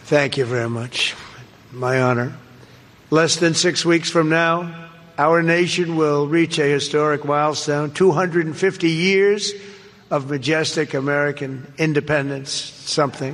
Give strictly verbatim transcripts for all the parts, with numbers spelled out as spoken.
Thank you very much. My honor. Less than six weeks from now, our nation will reach a historic milestone, two hundred fifty years of majestic American independence, something.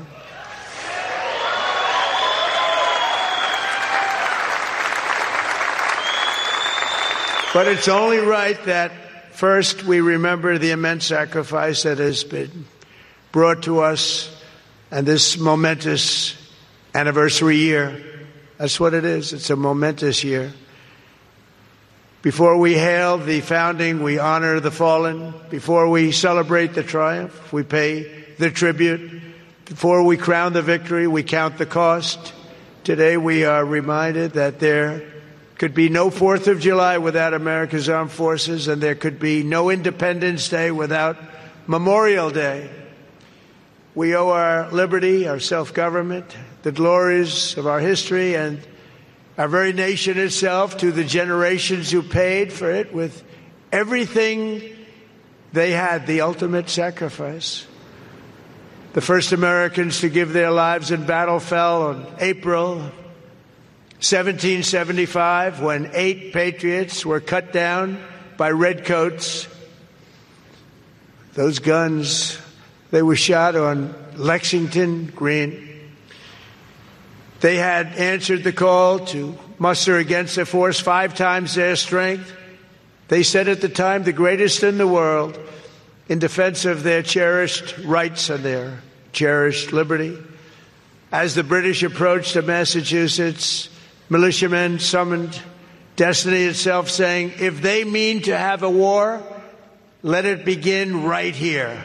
But it's only right that first we remember the immense sacrifice that has been brought to us and this momentous anniversary year. That's what it is. It's a momentous year. Before we hail the founding, we honor the fallen. Before we celebrate the triumph, we pay the tribute. Before we crown the victory, we count the cost. Today we are reminded that there could be no fourth of July without America's armed forces, and there could be no Independence Day without Memorial Day. We owe our liberty, our self-government, the glories of our history, and our very nation itself to the generations who paid for it with everything they had, the ultimate sacrifice. The first Americans to give their lives in battle fell on April seventeen seventy-five, when eight patriots were cut down by redcoats. Those guns, they were shot on Lexington Green. They had answered the call to muster against a force five times their strength. They said at the time, the greatest in the world, in defense of their cherished rights and their cherished liberty. As the British approached to Massachusetts, militiamen summoned destiny itself, saying, if they mean to have a war, let it begin right here.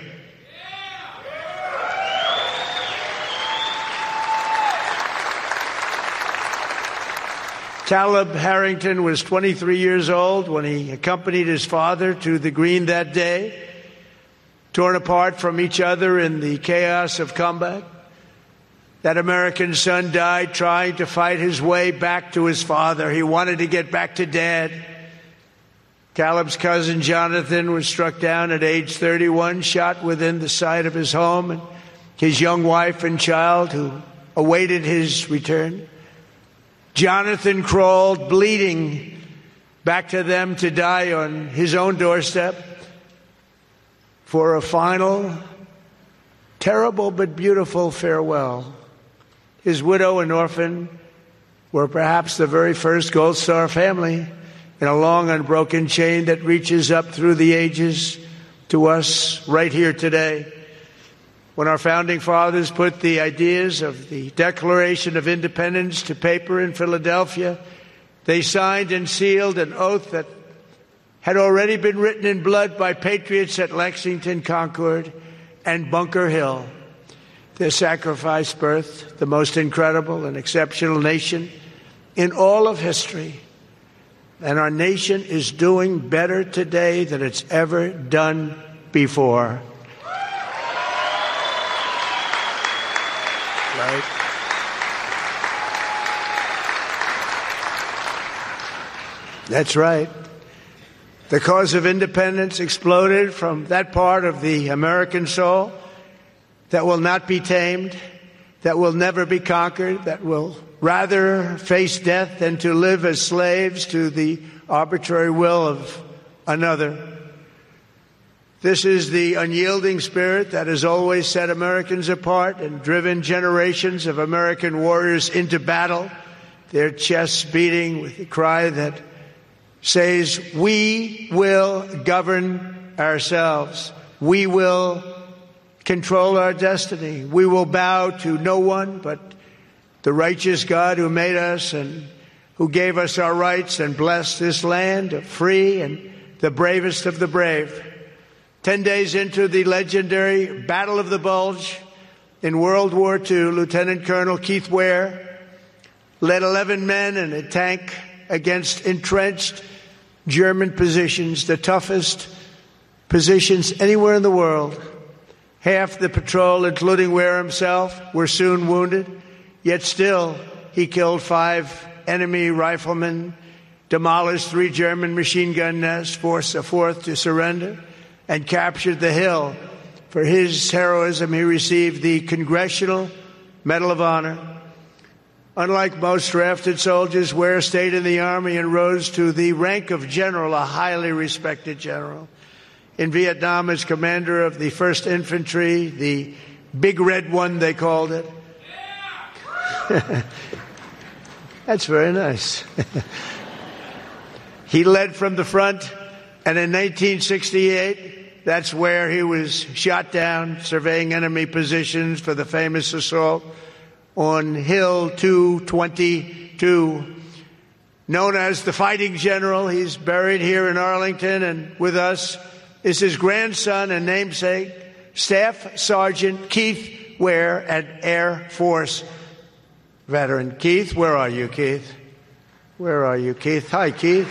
Caleb Harrington was twenty-three years old when he accompanied his father to the Green that day, torn apart from each other in the chaos of combat. That American son died trying to fight his way back to his father. He wanted to get back to Dad. Caleb's cousin Jonathan was struck down at age thirty-one, shot within the sight of his home, and his young wife and child who awaited his return. Jonathan crawled, bleeding, back to them to die on his own doorstep for a final, terrible but beautiful farewell. His widow and orphan were perhaps the very first Gold Star family in a long, unbroken chain that reaches up through the ages to us right here today. When our founding fathers put the ideas of the Declaration of Independence to paper in Philadelphia, they signed and sealed an oath that had already been written in blood by patriots at Lexington, Concord, and Bunker Hill. Their sacrifice birthed the most incredible and exceptional nation in all of history. And our nation is doing better today than it's ever done before. Right? That's right. The cause of independence exploded from that part of the American soul that will not be tamed, that will never be conquered, that will rather face death than to live as slaves to the arbitrary will of another. This is the unyielding spirit that has always set Americans apart and driven generations of American warriors into battle, their chests beating with the cry that says, we will govern ourselves. We will control our destiny. We will bow to no one but the righteous God who made us and who gave us our rights and blessed this land of free and the bravest of the brave. Ten days into the legendary Battle of the Bulge in World War Two, Lieutenant Colonel Keith Ware led eleven men in a tank against entrenched German positions, the toughest positions anywhere in the world. Half the patrol, including Ware himself, were soon wounded, yet still he killed five enemy riflemen, demolished three German machine gun nests, forced a fourth to surrender, and captured the hill. For his heroism, he received the Congressional Medal of Honor. Unlike most drafted soldiers, Ware stayed in the Army and rose to the rank of general, a highly respected general. In Vietnam, as commander of the first Infantry, the Big Red One, they called it. That's very nice. He led from the front, and in nineteen sixty-eight, that's where he was shot down, surveying enemy positions for the famous assault on Hill two twenty-two. Known as the Fighting General, he's buried here in Arlington, and with us is his grandson and namesake, Staff Sergeant Keith Ware, an Air Force veteran. Keith, where are you, Keith? Where are you, Keith? Hi, Keith.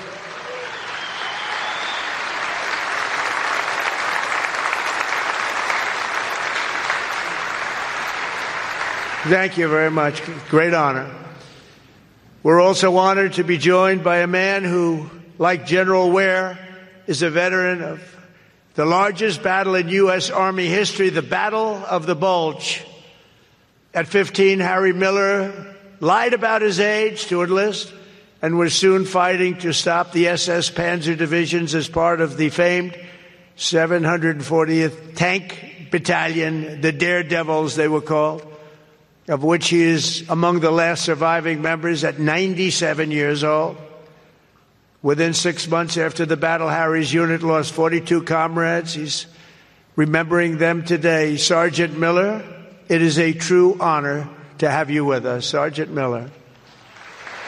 Thank you very much. Great honor. We're also honored to be joined by a man who, like General Ware, is a veteran of the largest battle in U S. Army history, the Battle of the Bulge. At fifteen, Harry Miller lied about his age to enlist and was soon fighting to stop the S S Panzer divisions as part of the famed seven hundred fortieth Tank Battalion, the Daredevils they were called, of which he is among the last surviving members at ninety-seven years old. Within six months after the battle, Harry's unit lost forty-two comrades. He's remembering them today. Sergeant Miller, it is a true honor to have you with us. Sergeant Miller.